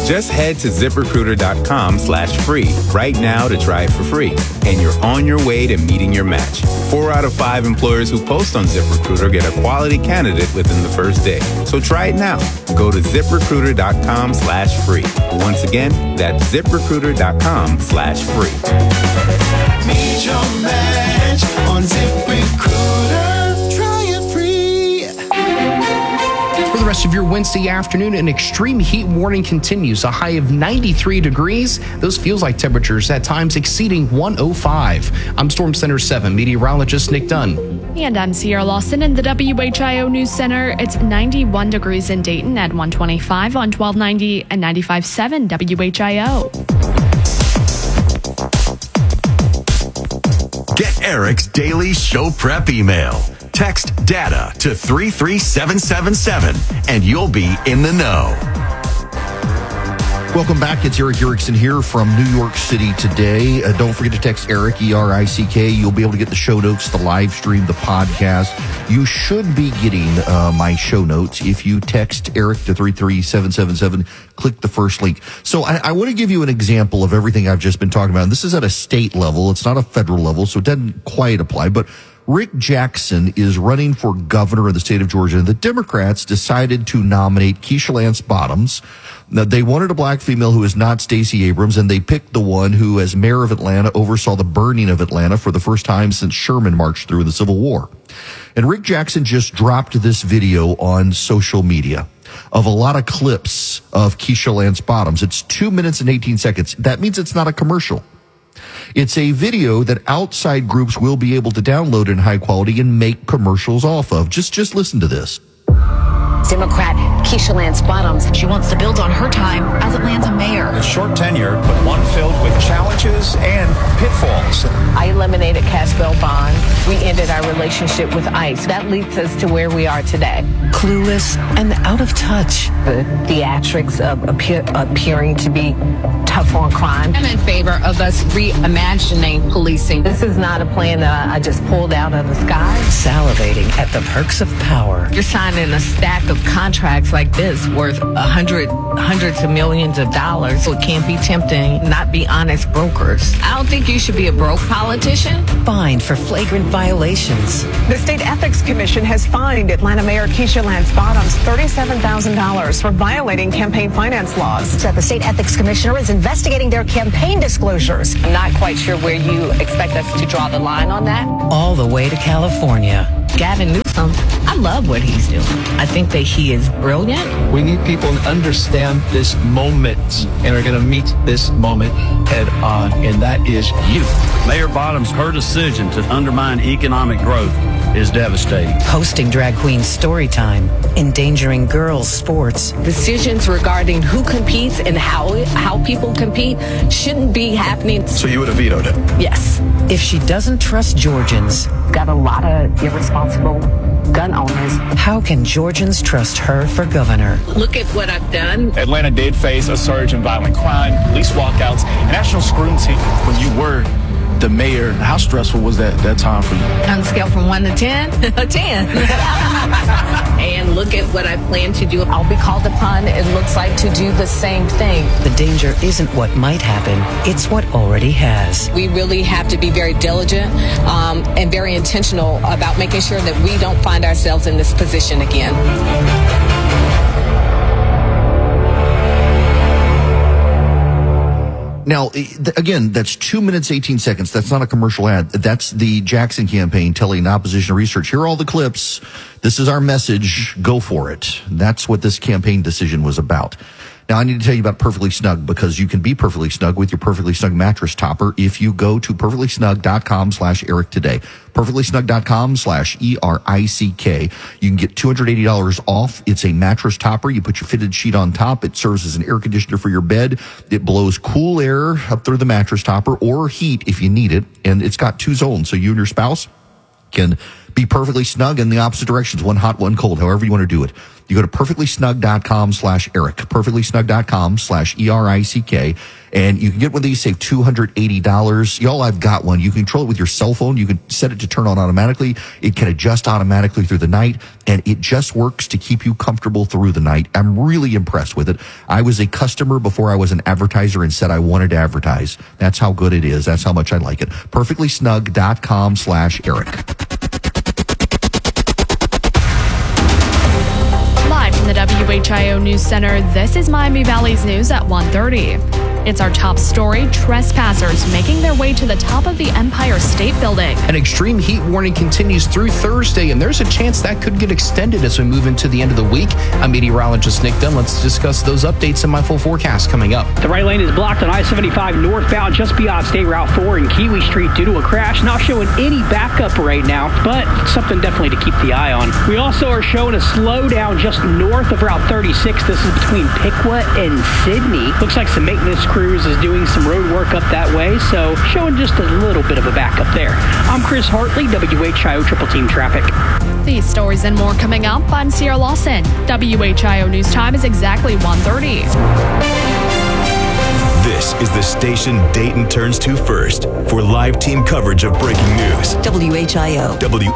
Just head to ZipRecruiter.com/free right now to try it for free. And you're on your way to meeting your match. 4 out of 5 employers who post on ZipRecruiter get a quality candidate within the first day. So try it now. Go to ZipRecruiter.com/free. Once again, that's ZipRecruiter.com/free. Meet your match on ZipRecruiter. Try it free. For the rest of your Wednesday afternoon, an extreme heat warning continues. A high of 93 degrees. Those feels like temperatures at times exceeding 105. I'm Storm Center 7 meteorologist Nick Dunn. And I'm Sierra Lawson in the WHIO News Center. It's 91 degrees in Dayton at 125 on 1290 and 95.7 WHIO. Get Eric's daily show prep email. Text DATA to 33777 and you'll be in the know. Welcome back. It's Eric Erickson here from New York City today. Don't forget to text Eric, E-R-I-C-K. You'll be able to get the show notes, the live stream, the podcast. You should be getting my show notes if you text Eric to 33777. Click the first link. So I want to give you an example of everything I've just been talking about. And this is at a state level. It's not a federal level, so it doesn't quite apply. But Rick Jackson is running for governor of the state of Georgia, and the Democrats decided to nominate Keisha Lance Bottoms. Now, they wanted a black female who is not Stacey Abrams, and they picked the one who, as mayor of Atlanta, oversaw the burning of Atlanta for the first time since Sherman marched through the Civil War. And Rick Jackson just dropped this video on social media of a lot of clips of Keisha Lance Bottoms. It's 2 minutes and 18 seconds. That means it's not a commercial. It's a video that outside groups will be able to download in high quality and make commercials off of. Just listen to this. Democrat Keisha Lance Bottoms. She wants to build on her time as Atlanta mayor. A short tenure, but one filled with challenges and pitfalls. I eliminated cash bail bond. We ended our relationship with ICE. That leads us to where we are today. Clueless and out of touch. The theatrics of appearing to be tough on crime. I'm in favor of us reimagining policing. This is not a plan that I just pulled out of the sky. Salivating at the perks of power. You're signing a stack of contracts like this worth hundreds of millions of dollars. So it can't be tempting, not be honest brokers. I don't think you should be a broke politician. Fined for flagrant violations. The State Ethics Commission has fined Atlanta Mayor Keisha Lance Bottoms $37,000 for violating campaign finance laws. The State Ethics Commissioner is investigating their campaign disclosures. I'm not quite sure where you expect us to draw the line on that. All the way to California. Gavin Newsom, I love what he's doing. I think that he is brilliant. We need people to understand this moment and are going to meet this moment head on, and that is you. Mayor Bottoms, her decision to undermine economic growth is devastating. Hosting drag queen story time, endangering girls' sports. Decisions regarding who competes and how people compete shouldn't be happening. So you would have vetoed it? Yes. If she doesn't trust Georgians, got a lot of irresponsible gun owners. How can Georgians trust her for governor? Look at what I've done. Atlanta did face a surge in violent crime, police walkouts, and national scrutiny when you were the mayor. How stressful was that time for you? On a scale from 1 to 10, a 10. And look at what I plan to do. I'll be called upon, it looks like, to do the same thing. The danger isn't what might happen, it's what already has. We really have to be very diligent and very intentional about making sure that we don't find ourselves in this position again. Now, again, that's 2 minutes, 18 seconds. That's not a commercial ad. That's the Jackson campaign telling opposition research, here are all the clips. This is our message. Go for it. That's what this campaign decision was about. Now, I need to tell you about Perfectly Snug, because you can be perfectly snug with your Perfectly Snug mattress topper if you go to perfectlysnug.com/Eric today. perfectlysnug.com/ERICK. You can get $280 off. It's a mattress topper. You put your fitted sheet on top. It serves as an air conditioner for your bed. It blows cool air up through the mattress topper, or heat if you need it. And it's got 2 zones, so you and your spouse can be perfectly snug in the opposite directions, one hot, one cold, however you want to do it. You go to perfectlysnug.com/Eric, perfectlysnug.com/ERICK, and you can get one of these, save $280. Y'all, I've got one. You can control it with your cell phone. You can set it to turn on automatically. It can adjust automatically through the night, and it just works to keep you comfortable through the night. I'm really impressed with it. I was a customer before I was an advertiser and said I wanted to advertise. That's how good it is. That's how much I like it. perfectlysnug.com/Eric. Live from the WHIO News Center, this is Miami Valley's news at 1:30. It's our top story, trespassers making their way to the top of the Empire State Building. An extreme heat warning continues through Thursday, and there's a chance that could get extended as we move into the end of the week. I'm meteorologist Nick Dunn. Let's discuss those updates in my full forecast coming up. The right lane is blocked on I-75 northbound just beyond State Route 4 and Kiwi Street due to a crash. Not showing any backup right now, but something definitely to keep the eye on. We also are showing a slowdown just north of Route 36. This is between Piqua and Sydney. Looks like some maintenance crews is doing some road work up that way, so showing just a little bit of a backup there. I'm Chris Hartley, WHIO Triple Team Traffic. These stories and more coming up. I'm Sierra Lawson. WHIO News Time is exactly 1:30. This is the station Dayton turns to first for live team coverage of breaking news. WHIO.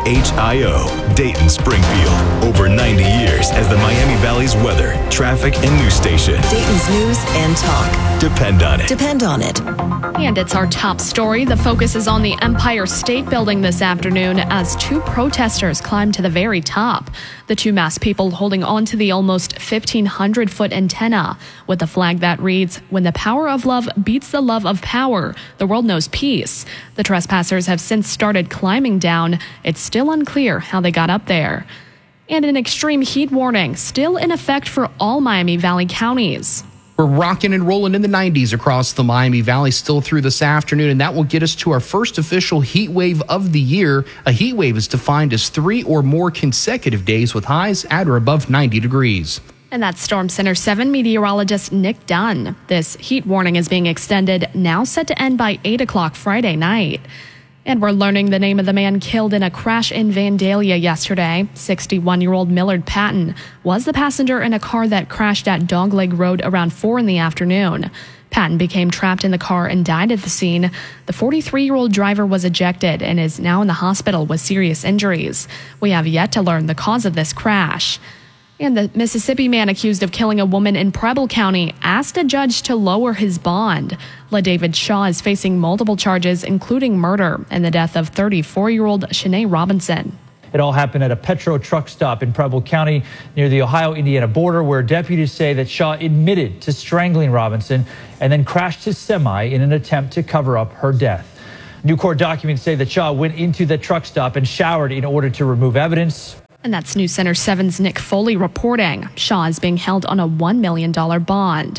WHIO, Dayton Springfield. Over 90 years as the Miami Valley's weather, traffic, and news station. Dayton's news and talk. Depend on it. Depend on it. And it's our top story. The focus is on the Empire State Building this afternoon as two protesters climbed to the very top. The two masked people holding on to the almost 1,500-foot antenna with a flag that reads, "When the power of love beats the love of power, the world knows peace." The trespassers have since started climbing down. It's still unclear how they got up there. And an extreme heat warning still in effect for all Miami Valley counties. We're rocking and rolling in the 90s across the Miami Valley still through this afternoon, and that will get us to our first official heat wave of the year. A heat wave is defined as 3 or more consecutive days with highs at or above 90 degrees. And that's Storm Center 7 meteorologist Nick Dunn. This heat warning is being extended, now set to end by 8 o'clock Friday night. And we're learning the name of the man killed in a crash in Vandalia yesterday. 61-year-old Millard Patton was the passenger in a car that crashed at Dogleg Road around 4 in the afternoon. Patton became trapped in the car and died at the scene. The 43-year-old driver was ejected and is now in the hospital with serious injuries. We have yet to learn the cause of this crash. And the Mississippi man accused of killing a woman in Preble County asked a judge to lower his bond. LaDavid Shaw is facing multiple charges, including murder and the death of 34-year-old Shanae Robinson. It all happened at a Petro truck stop in Preble County near the Ohio-Indiana border, where deputies say that Shaw admitted to strangling Robinson and then crashed his semi in an attempt to cover up her death. New court documents say that Shaw went into the truck stop and showered in order to remove evidence. And that's News Center 7's Nick Foley reporting. Shaw is being held on a $1 million bond.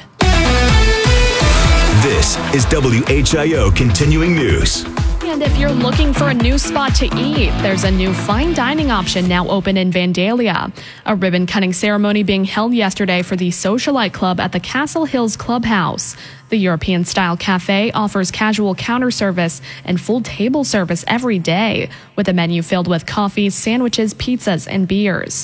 This is WHIO Continuing News. And if you're looking for a new spot to eat, there's a new fine dining option now open in Vandalia. A ribbon cutting ceremony being held yesterday for the Socialite Club at the Castle Hills Clubhouse. The European-style cafe offers casual counter service and full table service every day, with a menu filled with coffees, sandwiches, pizzas, and beers.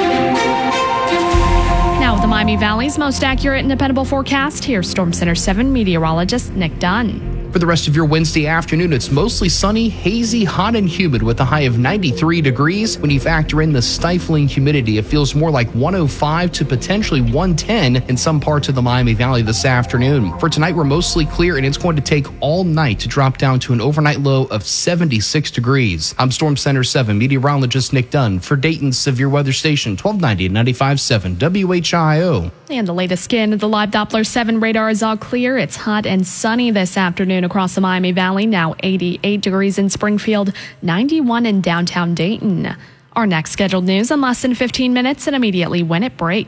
Now, with the Miami Valley's most accurate and dependable forecast, here's Storm Center 7 meteorologist Nick Dunn. For the rest of your Wednesday afternoon, it's mostly sunny, hazy, hot, and humid with a high of 93 degrees. When you factor in the stifling humidity, it feels more like 105 to potentially 110 in some parts of the Miami Valley this afternoon. For tonight, we're mostly clear, and it's going to take all night to drop down to an overnight low of 76 degrees. I'm Storm Center 7 meteorologist Nick Dunn for Dayton's Severe Weather Station, 1290 and 95.7 WHIO. And the latest scan of the Live Doppler 7 radar is all clear. It's hot and sunny this afternoon across the Miami Valley, now 88 degrees in Springfield, 91 in downtown Dayton. Our next scheduled news in less than 15 minutes and immediately when it breaks.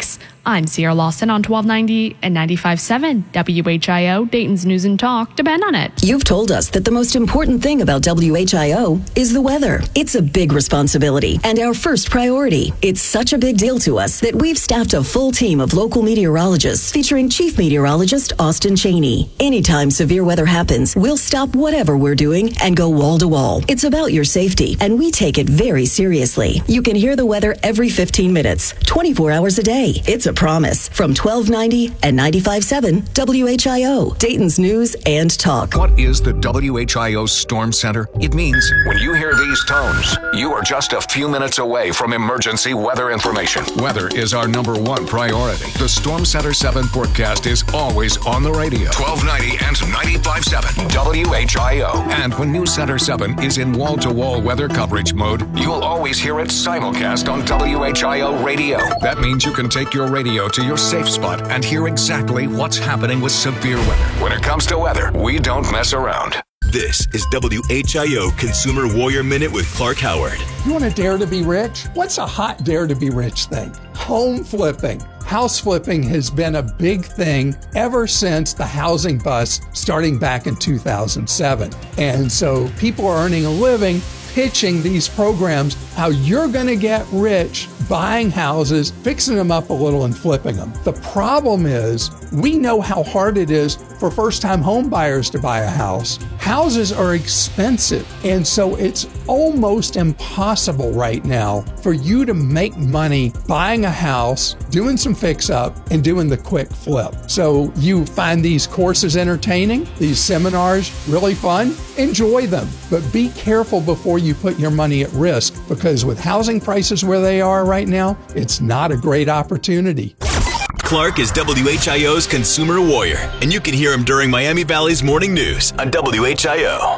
I'm Sierra Lawson on 1290 and 95.7 WHIO, Dayton's News and Talk. Depend on it. You've told us that the most important thing about WHIO is the weather. It's a big responsibility and our first priority. It's such a big deal to us that we've staffed a full team of local meteorologists featuring Chief Meteorologist Austin Cheney. Anytime severe weather happens, we'll stop whatever we're doing and go wall to wall. It's about your safety, and we take it very seriously. You can hear the weather every 15 minutes, 24 hours a day. It's a promise from 1290 and 95.7 WHIO, Dayton's News and Talk. What is the WHIO Storm Center? It means when you hear these tones, you are just a few minutes away from emergency weather information. Weather is our number one priority. The Storm Center 7 forecast is always on the radio. 1290 and 95.7 WHIO. And when News Center 7 is in wall-to-wall weather coverage mode, you'll always hear it simulcast on WHIO radio. That means you can take your radio to your safe spot and hear exactly what's happening with severe weather. When it comes to weather, we don't mess around. This is WHIO Consumer Warrior Minute with Clark Howard. You want to dare to be rich? What's a hot dare to be rich thing? Home flipping. House flipping has been a big thing ever since the housing bust starting back in 2007. And so people are earning a living pitching these programs, how you're going to get rich buying houses, fixing them up a little and flipping them. The problem is we know how hard it is for first-time home buyers to buy a house. Houses are expensive, and so it's almost impossible right now for you to make money buying a house, doing some fix-up, and doing the quick flip. So you find these courses entertaining, these seminars really fun, enjoy them, but be careful before you put your money at risk, because with housing prices where they are right now, it's not a great opportunity. Clark is WHIO's Consumer Warrior, and you can hear him during Miami Valley's morning news on WHIO.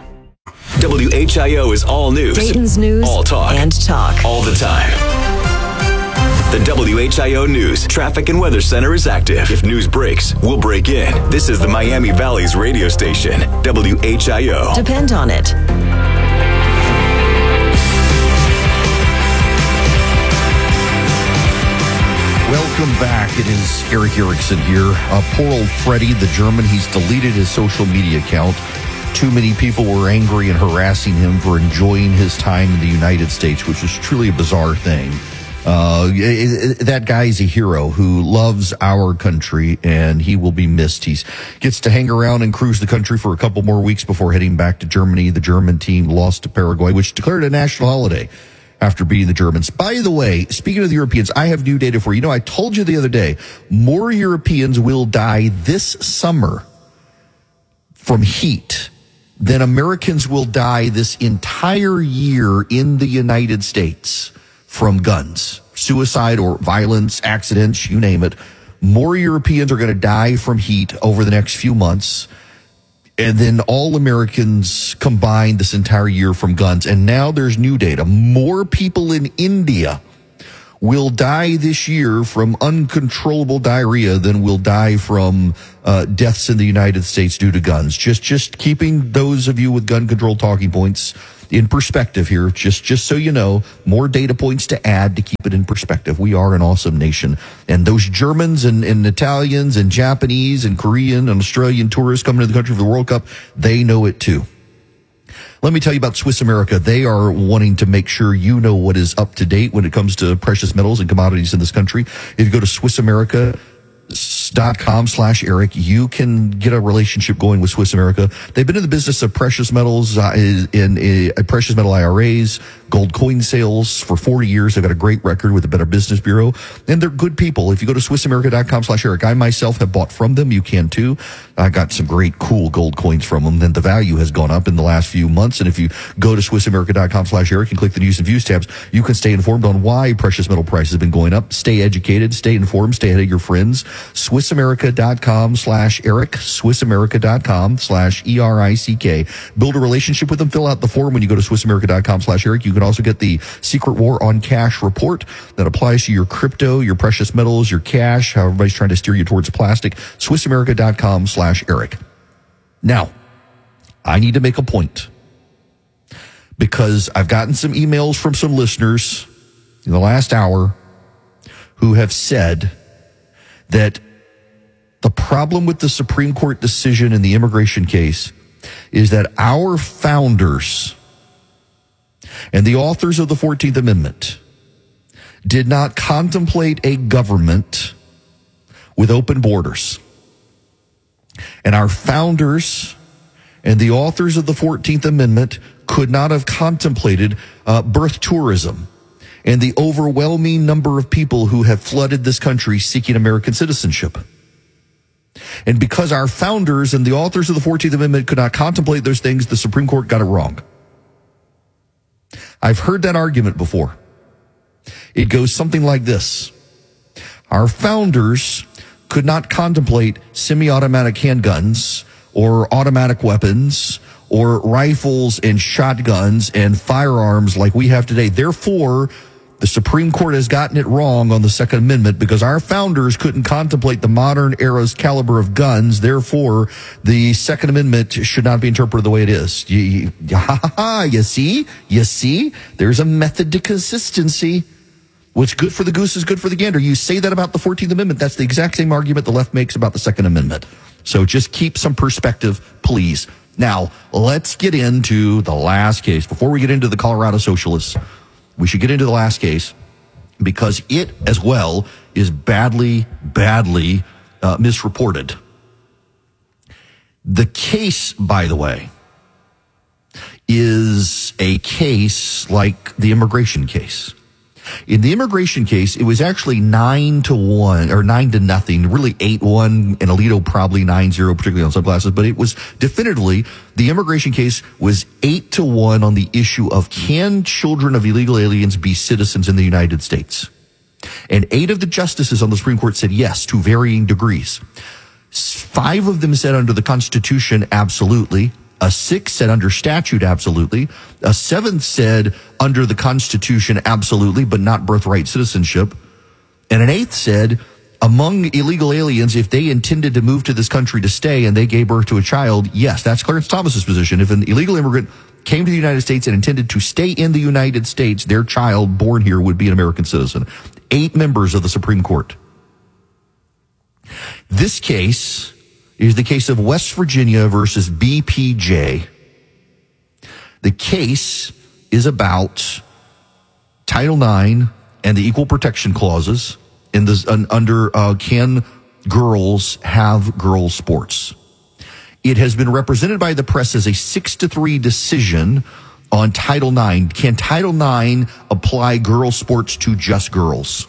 WHIO is all news, Dayton's News all talk, and Talk, all the time. The WHIO News Traffic and Weather Center is active. If news breaks, we'll break in. This is the Miami Valley's radio station, WHIO. Depend on it. Welcome back. It is Eric Erickson here. Poor old Freddie, the German, he's deleted his social media account. Too many people were angry and harassing him for enjoying his time in the United States, which is truly a bizarre thing. That guy is a hero who loves our country, and he will be missed. He gets to hang around and cruise the country for a couple more weeks before heading back to Germany. The German team lost to Paraguay, which declared a national holiday after beating the Germans. By the way, speaking of the Europeans, I have new data for you. You know, I told you the other day, more Europeans will die this summer from heat than Americans will die this entire year in the United States from guns, suicide or violence, accidents, you name it. More Europeans are going to die from heat over the next few months, and then all Americans combined this entire year from guns. And now there's new data. More people in India will die this year from uncontrollable diarrhea than will die from deaths in the United States due to guns. Just keeping those of you with gun control talking points in perspective here, just so you know, more data points to add to keep it in perspective. We are an awesome nation. And those Germans and Italians and Japanese and Korean and Australian tourists coming to the country for the World Cup, they know it too. Let me tell you about Swiss America. They are wanting to make sure you know what is up to date when it comes to precious metals and commodities in this country. If you go to SwissAmerica.com/Eric, you can get a relationship going with Swiss America. They've been in the business of precious metals, in precious metal IRAs, gold coin sales for 40 years. They've got a great record with the Better Business Bureau, and they're good people. If you go to SwissAmerica.com/Eric, I myself have bought from them. You can too. I got some great, cool gold coins from them. Then the value has gone up in the last few months. And if you go to SwissAmerica.com/Eric and click the News and Views tabs, you can stay informed on why precious metal prices have been going up. Stay educated, stay informed, stay ahead of your friends. SwissAmerica.com/Eric, SwissAmerica.com/ERICK. Build a relationship with them. Fill out the form when you go to SwissAmerica.com/Eric. You can also get the Secret War on Cash report that applies to your crypto, your precious metals, your cash, how everybody's trying to steer you towards plastic. SwissAmerica.com/Eric. Now, I need to make a point because I've gotten some emails from some listeners in the last hour who have said that the problem with the Supreme Court decision in the immigration case is that our founders and the authors of the 14th Amendment did not contemplate a government with open borders. And our founders and the authors of the 14th Amendment could not have contemplated birth tourism and the overwhelming number of people who have flooded this country seeking American citizenship. And because our founders and the authors of the 14th Amendment could not contemplate those things, the Supreme Court got it wrong. I've heard that argument before. It goes something like this. Our founders could not contemplate semi-automatic handguns or automatic weapons or rifles and shotguns and firearms like we have today. Therefore, the Supreme Court has gotten it wrong on the Second Amendment because our founders couldn't contemplate the modern era's caliber of guns. Therefore, the Second Amendment should not be interpreted the way it is. You see? There's a method to consistency. What's good for the goose is good for the gander. You say that about the 14th Amendment. That's the exact same argument the left makes about the Second Amendment. So just keep some perspective, please. Now, let's get into the last case. Before we get into the Colorado Socialists, we should get into the last case because it as well is badly misreported. The case, by the way, is a case like the immigration case. In the immigration case, it was actually 9-1 or 9-0, really 8-1, and Alito probably 9-0, particularly on sunglasses. But it was definitively, the immigration case was 8-1 on the issue of can children of illegal aliens be citizens in the United States? And 8 of the justices on the Supreme Court said yes to varying degrees. 5 of them said under the Constitution, absolutely. A 6 said under statute, absolutely. A 7 said under the Constitution, absolutely, but not birthright citizenship. And an 8 said among illegal aliens, if they intended to move to this country to stay and they gave birth to a child, yes, that's Clarence Thomas's position. If an illegal immigrant came to the United States and intended to stay in the United States, their child born here would be an American citizen. 8 members of the Supreme Court. This case is the case of West Virginia versus BPJ. The case is about Title IX and the equal protection clauses in this, under can girls have girls sports. It has been represented by the press as a 6-3 decision on Title IX. Can Title IX apply girls sports to just girls?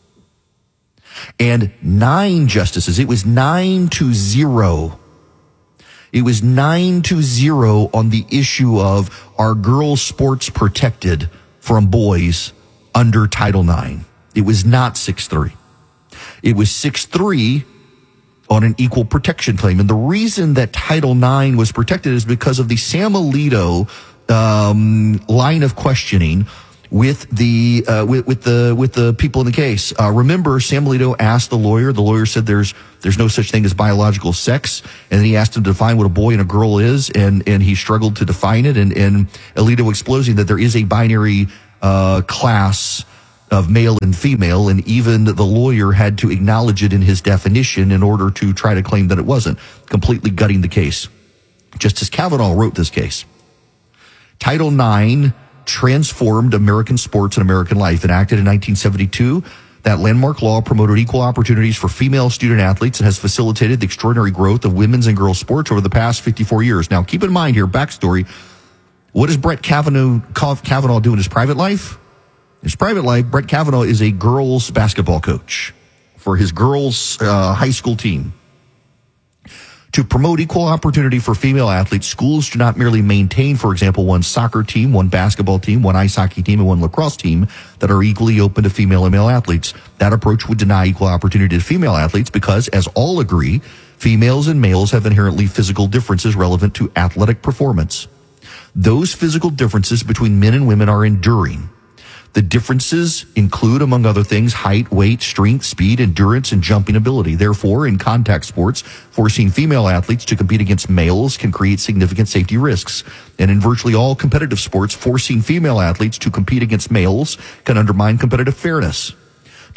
And 9 justices, it was 9-0. It was 9-0 on the issue of are girls' sports protected from boys under Title IX. It was not 6-3. It was 6-3 on an equal protection claim. And the reason that Title IX was protected is because of the Sam Alito line of questioning with the people in the case. Remember, Sam Alito asked the lawyer. The lawyer said there's no such thing as biological sex, and then he asked him to define what a boy and a girl is, and he struggled to define it. And Alito exposing that there is a binary class of male and female, and even the lawyer had to acknowledge it in his definition in order to try to claim that it wasn't, completely gutting the case. Justice Kavanaugh wrote this case. Title IX transformed American sports and American life. Enacted in 1972, that landmark law promoted equal opportunities for female student athletes and has facilitated the extraordinary growth of women's and girls' sports over the past 54 years. Now, keep in mind here, backstory, what does Brett Kavanaugh do in his private life? In his private life, Brett Kavanaugh is a girls' basketball coach for his girls' high school team. To promote equal opportunity for female athletes, schools do not merely maintain, for example, one soccer team, one basketball team, one ice hockey team, and one lacrosse team that are equally open to female and male athletes. That approach would deny equal opportunity to female athletes because, as all agree, females and males have inherently physical differences relevant to athletic performance. Those physical differences between men and women are enduring. The differences include, among other things, height, weight, strength, speed, endurance, and jumping ability. Therefore, in contact sports, forcing female athletes to compete against males can create significant safety risks. And in virtually all competitive sports, forcing female athletes to compete against males can undermine competitive fairness.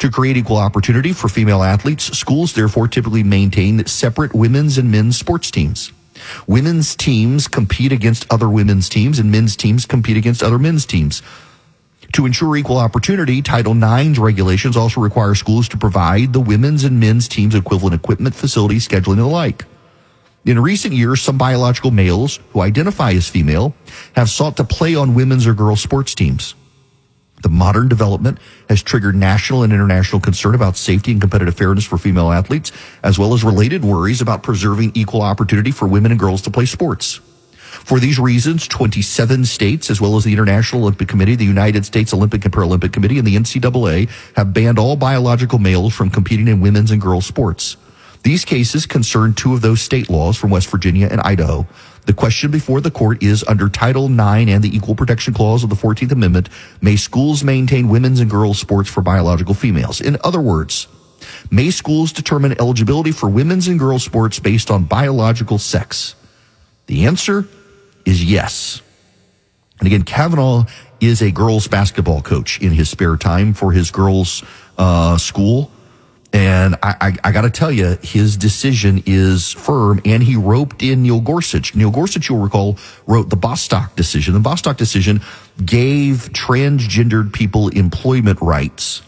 To create equal opportunity for female athletes, schools therefore typically maintain separate women's and men's sports teams. Women's teams compete against other women's teams, and men's teams compete against other men's teams. To ensure equal opportunity, Title IX's regulations also require schools to provide the women's and men's teams equivalent equipment, facilities, scheduling, and the like. In recent years, some biological males who identify as female have sought to play on women's or girls' sports teams. The modern development has triggered national and international concern about safety and competitive fairness for female athletes, as well as related worries about preserving equal opportunity for women and girls to play sports. For these reasons, 27 states, as well as the International Olympic Committee, the United States Olympic and Paralympic Committee, and the NCAA, have banned all biological males from competing in women's and girls' sports. These cases concern two of those state laws from West Virginia and Idaho. The question before the court is, under Title IX and the Equal Protection Clause of the 14th Amendment, may schools maintain women's and girls' sports for biological females? In other words, may schools determine eligibility for women's and girls' sports based on biological sex? The answer is yes. And again, Kavanaugh is a girls' basketball coach in his spare time for his girls' school. And I got to tell you, his decision is firm, and he roped in Neil Gorsuch. Neil Gorsuch, you'll recall, wrote the Bostock decision. The Bostock decision gave transgendered people employment rights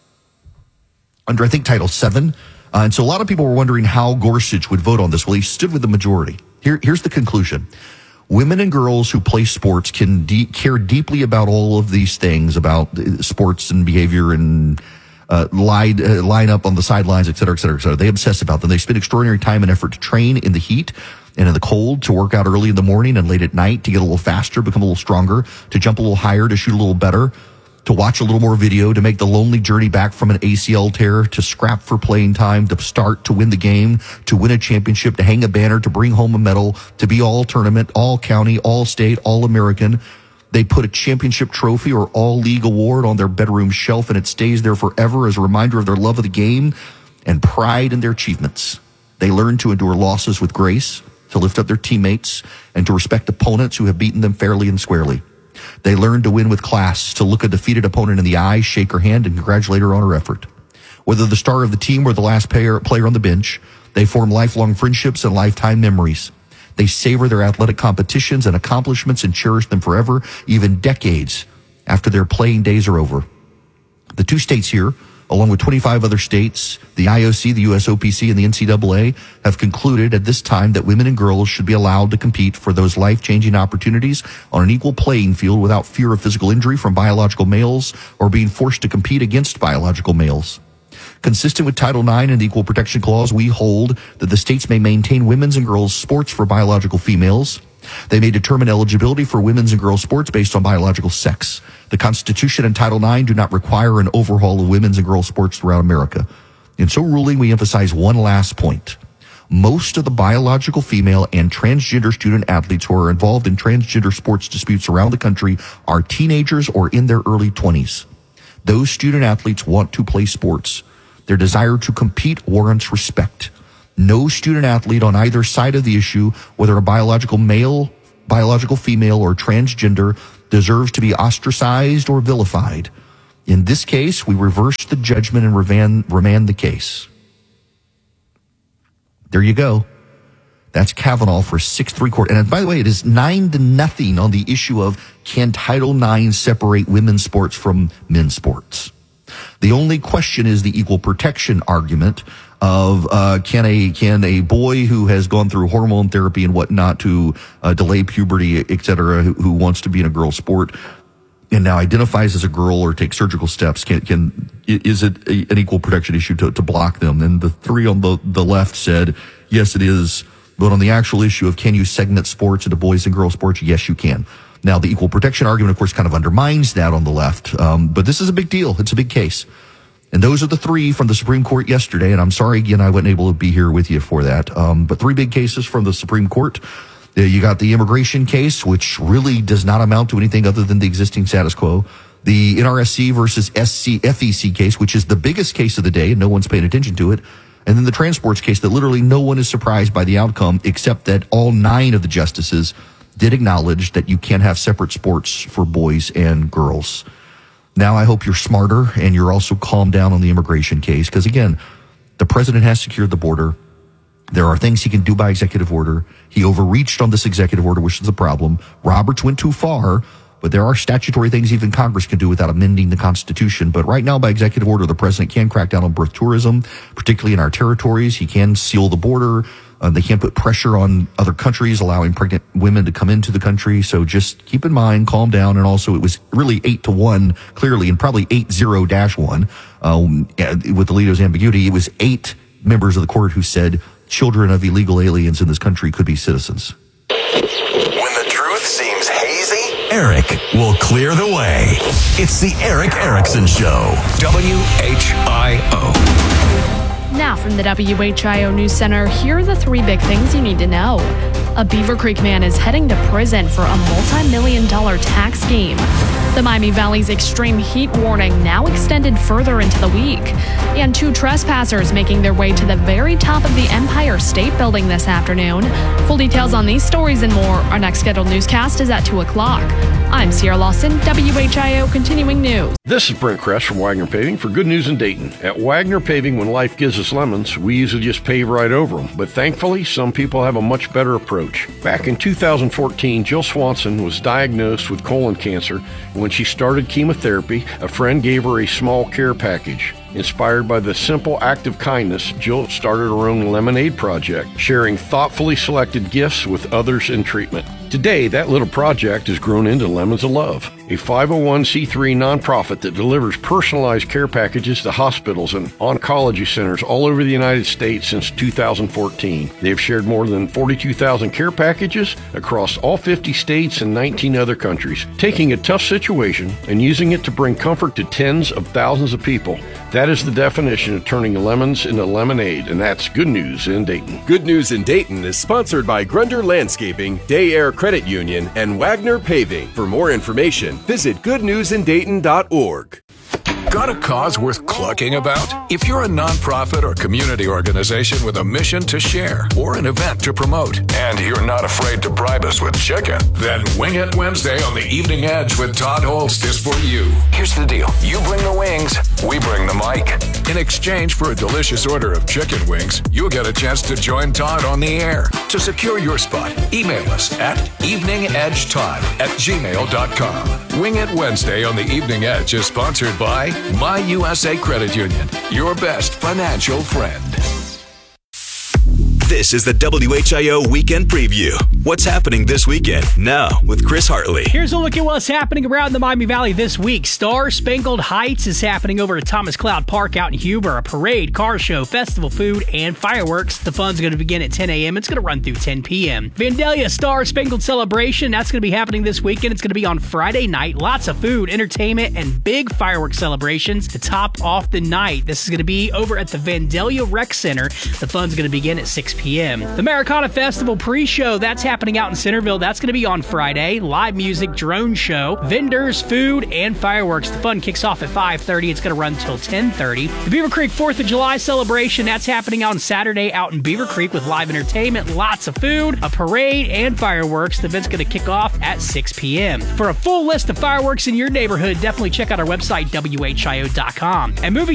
under, I think, Title VII. And so a lot of people were wondering how Gorsuch would vote on this. Well, he stood with the majority. Here's the conclusion. Women and girls who play sports can care deeply about all of these things, about sports and behavior and line up on the sidelines, et cetera, et cetera, et cetera. They obsess about them. They spend extraordinary time and effort to train in the heat and in the cold, to work out early in the morning and late at night, to get a little faster, become a little stronger, to jump a little higher, to shoot a little better, to watch a little more video, to make the lonely journey back from an ACL tear, to scrap for playing time, to start, to win the game, to win a championship, to hang a banner, to bring home a medal, to be all tournament, all county, all state, all American. They put a championship trophy or all-league award on their bedroom shelf, and it stays there forever as a reminder of their love of the game and pride in their achievements. They learn to endure losses with grace, to lift up their teammates, and to respect opponents who have beaten them fairly and squarely. They learn to win with class, to look a defeated opponent in the eye, shake her hand, and congratulate her on her effort. Whether the star of the team or the last player on the bench, they form lifelong friendships and lifetime memories. They savor their athletic competitions and accomplishments and cherish them forever, even decades after their playing days are over. The two states here, along with 25 other states, the IOC, the USOPC, and the NCAA, have concluded at this time that women and girls should be allowed to compete for those life-changing opportunities on an equal playing field without fear of physical injury from biological males or being forced to compete against biological males. Consistent with Title IX and the Equal Protection Clause, we hold that the states may maintain women's and girls' sports for biological females. They may determine eligibility for women's and girls' sports based on biological sex. The Constitution and Title IX do not require an overhaul of women's and girls' sports throughout America. In so ruling, we emphasize one last point. Most of the biological female and transgender student athletes who are involved in transgender sports disputes around the country are teenagers or in their early 20s. Those student athletes want to play sports. Their desire to compete warrants respect. No student athlete on either side of the issue, whether a biological male, biological female, or transgender, deserves to be ostracized or vilified. In this case, we reverse the judgment and remand the case. There you go. That's Kavanaugh for 6-3 court. And by the way, it is 9-0 on the issue of, can Title IX separate women's sports from men's sports? The only question is the equal protection argument of can a boy who has gone through hormone therapy and whatnot to delay puberty, et cetera, who wants to be in a girl sport and now identifies as a girl or takes surgical steps, is it an equal protection issue to block them? And the three on the left said, yes, it is. But on the actual issue of can you segment sports into boys and girls sports, yes, you can. Now, the equal protection argument, of course, kind of undermines that on the left. But this is a big deal. It's a big case. And those are the three from the Supreme Court yesterday. And I'm sorry, again, I wasn't able to be here with you for that. But three big cases from the Supreme Court. You got the immigration case, which really does not amount to anything other than the existing status quo. The NRSC versus FEC case, which is the biggest case of the day, and no one's paying attention to it. And then the transports case that literally no one is surprised by the outcome, except that all 9 of the justices did acknowledge that you can't have separate sports for boys and girls. Now I hope you're smarter and you're also calmed down on the immigration case, because again, the president has secured the border. There are things he can do by executive order. He overreached on this executive order, which is a problem. Roberts went too far, but there are statutory things even Congress can do without amending the Constitution. But right now, by executive order, the president can crack down on birth tourism, particularly in our territories. He can seal the border. They can't put pressure on other countries, allowing pregnant women to come into the country. So just keep in mind, calm down. And also, it was really 8-1, clearly, and probably 8-0-1 with Alito's ambiguity. It was 8 members of the court who said children of illegal aliens in this country could be citizens. When the truth seems hazy, Eric will clear the way. It's the Eric Erickson Show. WHIO. Now from the WHIO News Center, here are the 3 big things you need to know. A Beaver Creek man is heading to prison for a multi-million-dollar tax scheme. The Miami Valley's extreme heat warning now extended further into the week. And 2 trespassers making their way to the very top of the Empire State Building this afternoon. Full details on these stories and more. Our next scheduled newscast is at 2 o'clock. I'm Sierra Lawson, WHIO Continuing News. This is Brent Kress from Wagner Paving for Good News in Dayton. At Wagner Paving, when life gives us lemons, we usually just pave right over them. But thankfully, some people have a much better approach. Back in 2014, Jill Swanson was diagnosed with colon cancer. When she started chemotherapy, a friend gave her a small care package. Inspired by the simple act of kindness, Jill started her own lemonade project, sharing thoughtfully selected gifts with others in treatment. Today, that little project has grown into Lemons of Love, a 501c3 nonprofit that delivers personalized care packages to hospitals and oncology centers all over the United States since 2014. They have shared more than 42,000 care packages across all 50 states and 19 other countries, taking a tough situation and using it to bring comfort to tens of thousands of people. That is the definition of turning lemons into lemonade, and that's Good News in Dayton. Good News in Dayton is sponsored by Grunder Landscaping, Day Air Credit Union, and Wagner Paving. For more information, visit goodnewsindayton.org. Got a cause worth clucking about? If you're a nonprofit or community organization with a mission to share or an event to promote, and you're not afraid to bribe us with chicken, then Wing It Wednesday on the Evening Edge with Todd Holst is for you. Here's the deal. You bring the wings, we bring the mic. In exchange for a delicious order of chicken wings, you'll get a chance to join Todd on the air. To secure your spot, email us at eveningedgetodd@gmail.com. Wing It Wednesday on the Evening Edge is sponsored by My USA Credit Union, your best financial friend. This is the WHIO Weekend Preview. What's happening this weekend? Now with Chris Hartley. Here's a look at what's happening around the Miami Valley this week. Star Spangled Heights is happening over at Thomas Cloud Park out in Huber. A parade, car show, festival food, and fireworks. The fun's going to begin at 10 a.m. It's going to run through 10 p.m. Vandalia Star Spangled Celebration, that's going to be happening this weekend. It's going to be on Friday night. Lots of food, entertainment, and big fireworks celebrations to top off the night. This is going to be over at the Vandalia Rec Center. The fun's going to begin at 6 p.m. The Americana Festival pre-show, that's happening out in Centerville. That's going to be on Friday. Live music, drone show, vendors, food, and fireworks. The fun kicks off at 5:30. It's going to run till 10:30. The Beaver Creek 4th of July celebration, that's happening on Saturday out in Beaver Creek with live entertainment, lots of food, a parade, and fireworks. The event's going to kick off at 6 p.m. For a full list of fireworks in your neighborhood, definitely check out our website, WHIO.com. And movie